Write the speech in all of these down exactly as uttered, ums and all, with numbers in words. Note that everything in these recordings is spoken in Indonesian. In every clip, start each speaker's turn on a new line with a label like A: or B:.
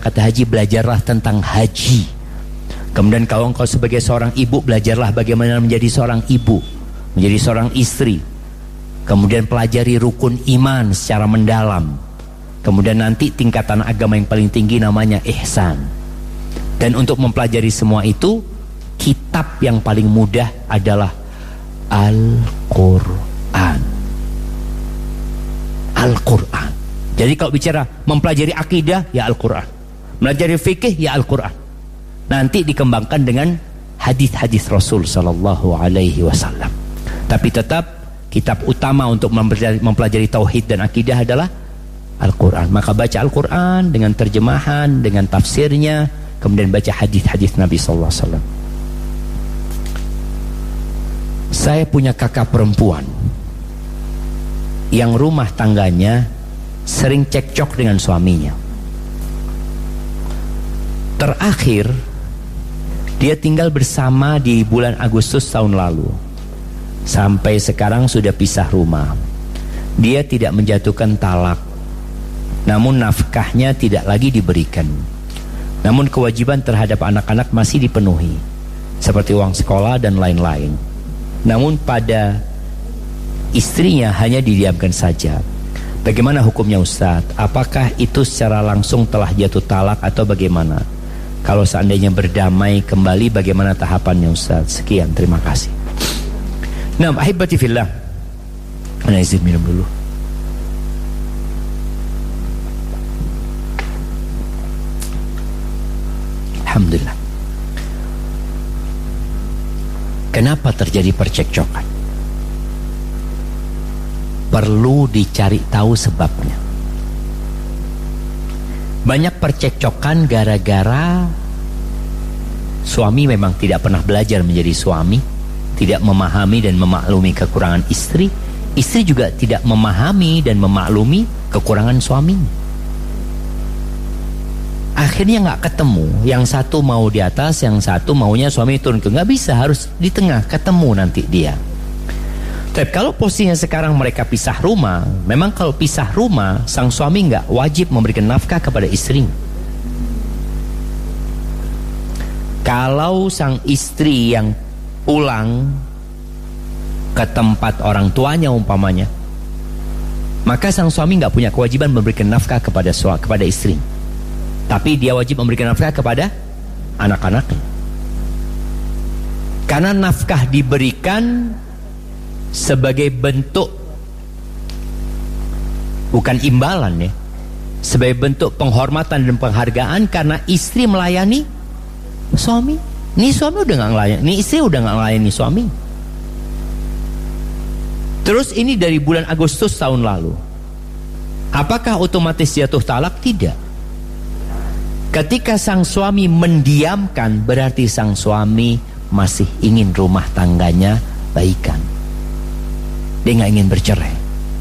A: berangkat haji, belajarlah tentang haji. Kemudian kalau engkau sebagai seorang ibu, belajarlah bagaimana menjadi seorang ibu, menjadi seorang istri. Kemudian pelajari rukun iman secara mendalam. Kemudian nanti tingkatan agama yang paling tinggi namanya ihsan. Dan untuk mempelajari semua itu, kitab yang paling mudah adalah Al-Quran. Al-Quran. Jadi kalau bicara mempelajari akidah, ya Al-Quran. Mempelajari fikih, ya Al-Quran. Nanti dikembangkan dengan hadis-hadis Rasul Sallallahu Alaihi Wasallam. Tapi tetap kitab utama untuk mempelajari, mempelajari tauhid dan akidah adalah Al-Quran. Maka baca Al-Quran dengan terjemahan, dengan tafsirnya, kemudian baca hadis-hadis Nabi Sallallahu Alaihi Wasallam. Saya punya kakak perempuan yang rumah tangganya sering cekcok dengan suaminya. Terakhir dia tinggal bersama di bulan Agustus tahun lalu. Sampai sekarang sudah pisah rumah. Dia tidak menjatuhkan talak, namun nafkahnya tidak lagi diberikan. Namun kewajiban terhadap anak-anak masih dipenuhi, seperti uang sekolah dan lain-lain. Namun pada istrinya hanya didiamkan saja. Bagaimana hukumnya Ustaz? Apakah itu secara langsung telah jatuh talak atau bagaimana? Kalau seandainya berdamai kembali, bagaimana tahapannya Ustaz? Sekian, terima kasih. Nah, ahibati fillah, ana izin minum dulu. Alhamdulillah. Kenapa terjadi percekcokan? Perlu dicari tahu sebabnya. Banyak percekcokan gara-gara suami memang tidak pernah belajar menjadi suami, tidak memahami dan memaklumi kekurangan istri. Istri juga tidak memahami dan memaklumi kekurangan suaminya. Akhirnya nggak ketemu. Yang satu mau di atas, yang satu maunya suami turun ke. Nggak bisa, harus di tengah ketemu nanti dia. Tapi kalau posisinya sekarang mereka pisah rumah, memang kalau pisah rumah, sang suami nggak wajib memberikan nafkah kepada istrinya. Kalau sang istri yang pulang ke tempat orang tuanya umpamanya, maka sang suami nggak punya kewajiban memberikan nafkah kepada suami, kepada istri. Tapi dia wajib memberikan nafkah kepada anak-anaknya. Karena nafkah diberikan sebagai bentuk, bukan imbalan ya, sebagai bentuk penghormatan dan penghargaan karena istri melayani suami. Ini suami udah nggak melayani, ini istri udah nggak melayani suami. Terus ini dari bulan Agustus tahun lalu. Apakah otomatis jatuh talak? Tidak. Ketika sang suami mendiamkan, berarti sang suami masih ingin rumah tangganya baikan. Dia nggak ingin bercerai,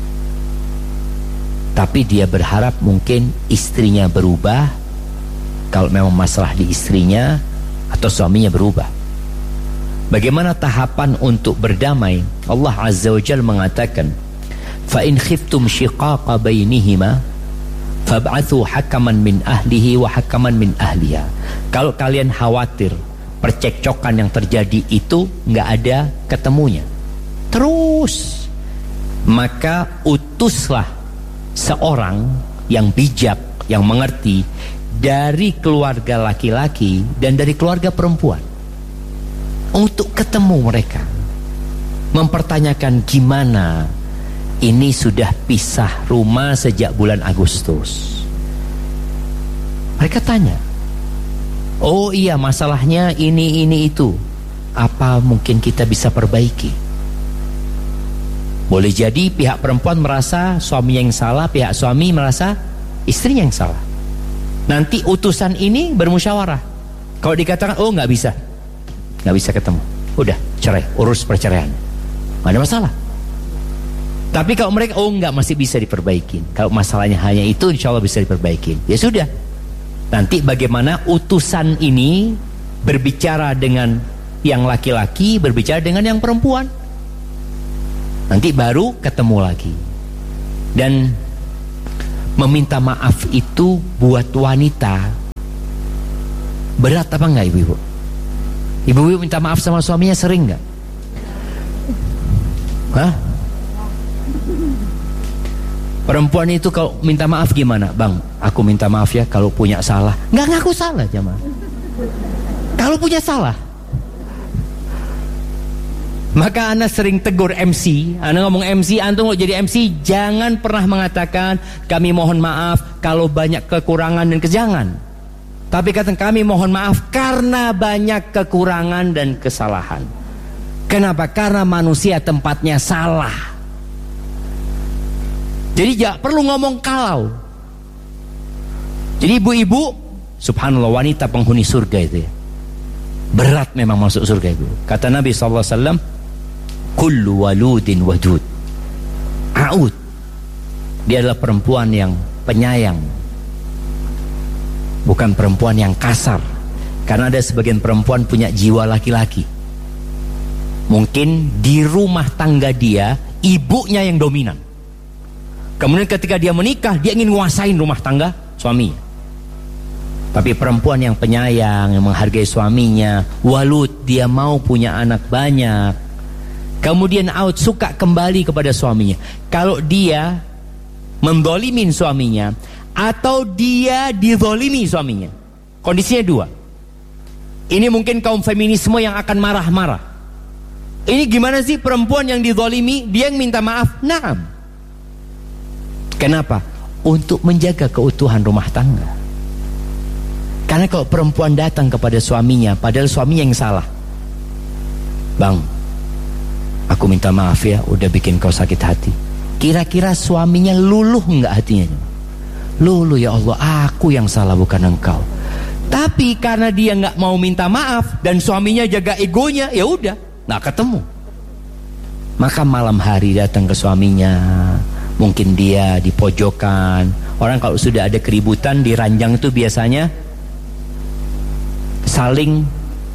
A: tapi dia berharap mungkin istrinya berubah. Kalau memang masalah di istrinya atau suaminya berubah, bagaimana tahapan untuk berdamai? Allah Azza wa Jalla mengatakan, fa in khiftum shiqaqa bainihima fab'athu hakaman min ahlihi wa hakaman min ahliha. Kalau kalian khawatir percekcokan yang terjadi itu nggak ada ketemunya terus, maka utuslah seorang yang bijak, yang mengerti dari keluarga laki-laki dan dari keluarga perempuan untuk ketemu mereka, mempertanyakan gimana ini sudah pisah rumah sejak bulan Agustus. Mereka tanya, oh iya masalahnya ini ini itu, apa mungkin kita bisa perbaiki? Boleh jadi pihak perempuan merasa suami yang salah, pihak suami merasa istrinya yang salah. Nanti utusan ini bermusyawarah. Kalau dikatakan oh nggak bisa, nggak bisa ketemu, udah cerai, urus perceraian, nggak ada masalah. Tapi kalau mereka oh nggak, masih bisa diperbaiki. Kalau masalahnya hanya itu, insya Allah bisa diperbaiki. Ya sudah. Nanti bagaimana utusan ini berbicara dengan yang laki-laki, berbicara dengan yang perempuan. Nanti baru ketemu lagi. Dan meminta maaf itu buat wanita Berat apa enggak ibu-ibu? Ibu-ibu minta maaf sama suaminya sering enggak? Hah? Perempuan itu kalau minta maaf gimana? Bang, aku minta maaf ya kalau punya salah. Nggak ngaku salah jemaah. Kalau punya salah. Maka Ana sering tegur M C. Ana ngomong M C, antum mau jadi M C jangan pernah mengatakan kami mohon maaf kalau banyak kekurangan dan kejangan. Tapi kata kami mohon maaf karena banyak kekurangan dan kesalahan. Kenapa? Karena manusia tempatnya salah. Jadi jangan perlu ngomong kalau. Jadi ibu-ibu, subhanallah, wanita penghuni surga itu ya, berat memang masuk surga itu. Kata Nabi sallallahu alaihi wasallam, kullu waludin wadud a'ud. Dia adalah perempuan yang penyayang, bukan perempuan yang kasar. Karena ada sebagian perempuan punya jiwa laki-laki. Mungkin di rumah tangga dia ibunya yang dominan. Kemudian ketika dia menikah, dia ingin nguasain rumah tangga suaminya. Tapi perempuan yang penyayang, yang menghargai suaminya, walud, dia mau punya anak banyak. Kemudian out, suka kembali kepada suaminya. Kalau dia mendolimin suaminya, atau dia dizolimi suaminya, kondisinya dua. Ini mungkin kaum feminisme yang akan marah-marah. Ini gimana sih perempuan yang dizolimi, dia yang minta maaf? Naam. Kenapa? Untuk menjaga keutuhan rumah tangga. Karena kalau perempuan datang kepada suaminya, padahal suaminya yang salah. Bang, aku minta maaf ya, udah bikin kau sakit hati. Kira-kira suaminya luluh enggak hatinya? Luluh, ya Allah, aku yang salah bukan engkau. Tapi karena dia enggak mau minta maaf dan suaminya jaga egonya, ya udah, enggak ketemu. Maka malam hari datang ke suaminya. Mungkin dia di pojokan. Orang kalau sudah ada keributan di ranjang itu biasanya saling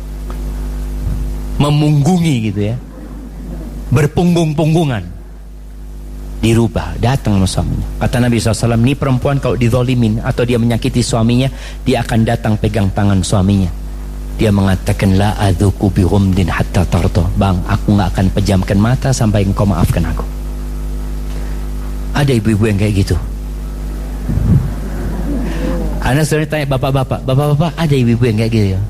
A: memunggungi gitu ya, berpunggung-punggungan. Dirubah, datang sama suaminya. Kata Nabi shallallahu alaihi wasallam, ini perempuan kalau dizolimin atau dia menyakiti suaminya, dia akan datang pegang tangan suaminya. Dia mengatakan, la adzuku bihumdin hatta tardo. Bang, aku gak akan pejamkan mata sampai engkau maafkan aku. Ada ibu-ibu yang kayak gitu. Anak sering tanya bapak-bapak, bapak-bapak ada ibu-ibu yang kayak gitu ya?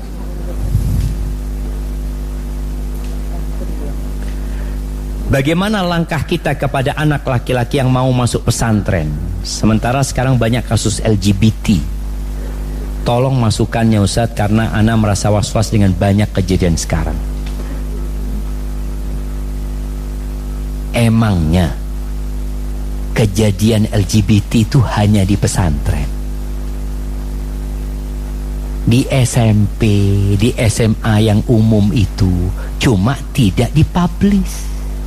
A: Bagaimana langkah kita kepada anak laki-laki yang mau masuk pesantren? Sementara sekarang banyak kasus L G B T. Tolong masukannya Ustaz, karena Ana merasa was-was dengan banyak kejadian sekarang. Emangnya kejadian L G B T itu hanya di pesantren? Di S M P, di S M A yang umum itu cuma tidak dipublish.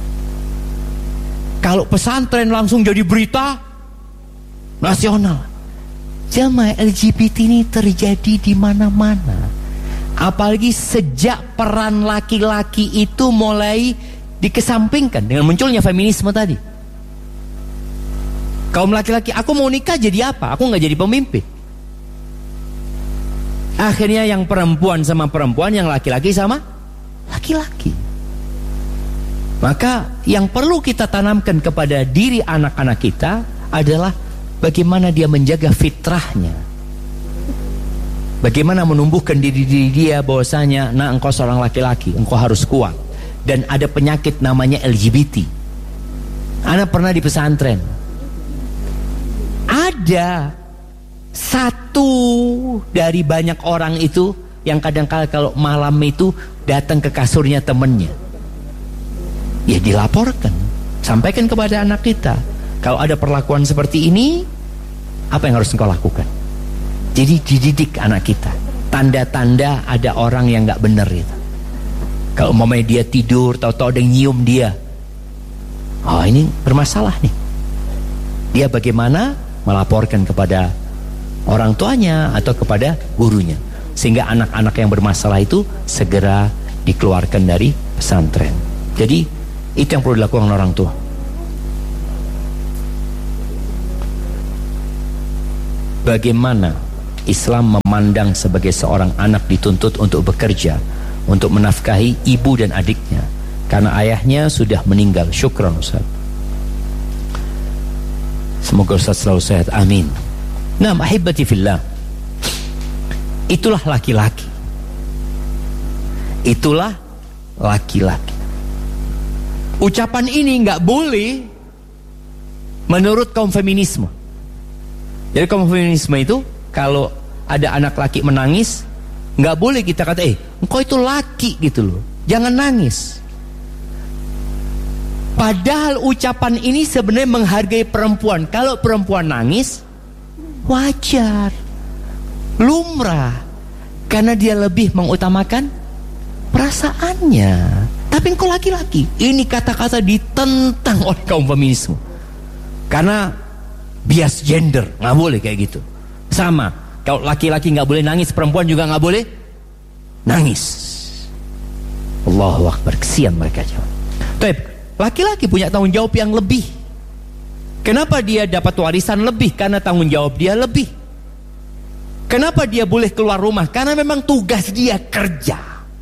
A: Kalau pesantren langsung jadi berita nasional. Jamaah L G B T ini terjadi di mana-mana. Apalagi sejak peran laki-laki itu mulai dikesampingkan dengan munculnya feminisme tadi. Kaum laki-laki, aku mau nikah jadi apa? Aku nggak jadi pemimpin. Akhirnya yang perempuan sama perempuan, yang laki-laki sama laki-laki. Maka yang perlu kita tanamkan kepada diri anak-anak kita adalah bagaimana dia menjaga fitrahnya. Bagaimana menumbuhkan diri-diri dia bahwasanya, nah engkau seorang laki-laki, engkau harus kuat. Dan ada penyakit namanya L G B T. Anak pernah di pesantren. Ada satu dari banyak orang itu yang kadang-kala kalau malam itu datang ke kasurnya temennya. Ya dilaporkan, sampaikan kepada anak kita. Kalau ada perlakuan seperti ini, apa yang harus engkau lakukan? Jadi dididik anak kita. Tanda-tanda ada orang yang gak benar itu. Kalau mamanya dia tidur, tahu-tahu ada yang nyium dia. Oh, ini bermasalah nih. Dia bagaimana melaporkan kepada orang tuanya atau kepada gurunya, sehingga anak-anak yang bermasalah itu segera dikeluarkan dari pesantren. Jadi itu yang perlu dilakukan orang tua. Bagaimana Islam memandang sebagai seorang anak dituntut untuk bekerja, untuk menafkahi ibu dan adiknya, karena ayahnya sudah meninggal. Syukran Ustaz. Semoga Ustaz selalu sehat, amin. Nah, ahibati fillah, itulah laki-laki. Itulah laki-laki. Ucapan ini nggak boleh menurut kaum feminisme. Jadi kaum feminisme itu, kalau ada anak laki menangis, nggak boleh kita kata, eh, engkau itu laki gitu loh, jangan nangis. Padahal ucapan ini sebenarnya menghargai perempuan. Kalau perempuan nangis, wajar, lumrah, karena dia lebih mengutamakan perasaannya. Tapi engkau laki-laki. Ini kata-kata ditentang oleh kaum feminisme, karena bias gender, nggak boleh kayak gitu. Sama, kalau laki-laki nggak boleh nangis, perempuan juga nggak boleh nangis. Allahu Akbar, kesian mereka jawab. Tapi laki-laki punya tanggung jawab yang lebih. Kenapa dia dapat warisan lebih? Karena tanggung jawab dia lebih. Kenapa dia boleh keluar rumah? Karena memang tugas dia kerja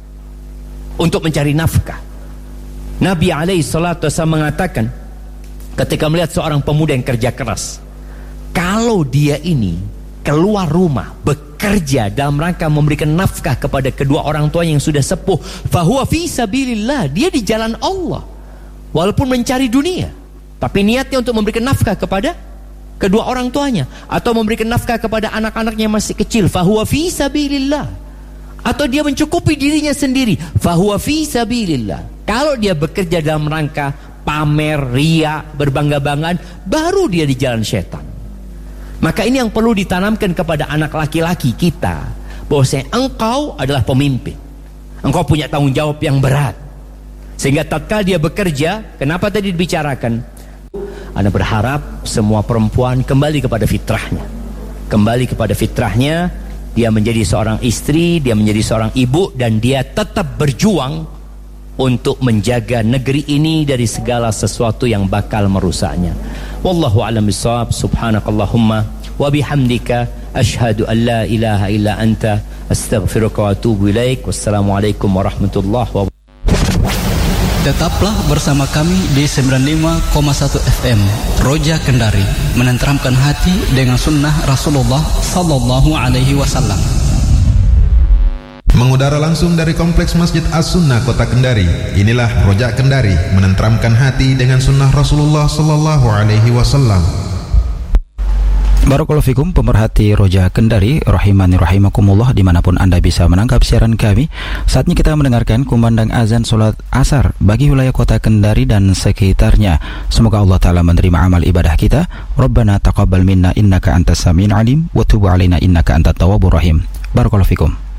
A: untuk mencari nafkah. Nabi alaihi salatu wasallam mengatakan, ketika melihat seorang pemuda yang kerja keras, kalau dia ini keluar rumah bekerja dalam rangka memberikan nafkah kepada kedua orang tua yang sudah sepuh, fahuwa fi sabilillah, dia di jalan Allah, walaupun mencari dunia, tapi niatnya untuk memberikan nafkah kepada kedua orang tuanya, atau memberikan nafkah kepada anak-anaknya masih kecil, fahuwa fi sabilillah. Atau dia mencukupi dirinya sendiri, fahuwa fi sabilillah. Kalau dia bekerja dalam rangka pamer, ria, berbangga-banggaan, baru dia di jalan setan. Maka ini yang perlu ditanamkan kepada anak laki-laki kita, bahwasanya engkau adalah pemimpin, engkau punya tanggung jawab yang berat, sehingga tatkala dia bekerja, kenapa tadi dibicarakan, Anda berharap semua perempuan kembali kepada fitrahnya, kembali kepada fitrahnya, dia menjadi seorang istri, dia menjadi seorang ibu, dan dia tetap berjuang untuk menjaga negeri ini dari segala sesuatu yang bakal merusaknya. Wallahu a'lam bishawab. Subhanakallahumma wa bihamdika asyhadu an la ilaha illa anta astaghfiruka wa atubu ilaik. Wassalamualaikum warahmatullahi wabarakatuh.
B: Tetaplah bersama kami di sembilan puluh lima koma satu F M Roja Kendari, menenteramkan hati dengan sunnah Rasulullah sallallahu alaihi wasallam.
C: Mengudara langsung dari Kompleks Masjid As-Sunnah Kota Kendari. Inilah Roja Kendari, menenteramkan hati dengan sunnah Rasulullah sallallahu alaihi wasallam.
D: Barakallahu fikum pemerhati Roja Kendari, rahimani rahimakumullah, dimanapun Anda bisa menangkap siaran kami. Saatnya kita mendengarkan kumandang azan sholat asar bagi wilayah Kota Kendari dan sekitarnya. Semoga Allah Ta'ala menerima amal ibadah kita. Rabbana taqabbal minna innaka antas sami'ul alim wa tub alaina innaka antat tawwabur rahim. Barakallahu fikum.